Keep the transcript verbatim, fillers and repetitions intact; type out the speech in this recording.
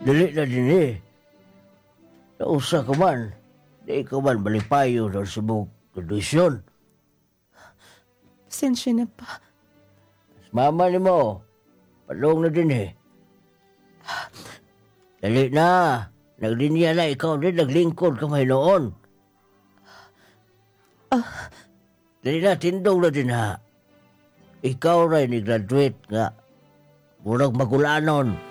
Dili na din eh. Nausa ka man. Di ka man malipayo ng subong kondisyon. Pasensya na pa. Mama ni mo, palong na din eh. Dali na. Nagdinya na ikaw din, naglingkod ka may noon. Ah, Dali na, tindog na din ha. Ikaw rin ni graduate nga. Murag magulanon.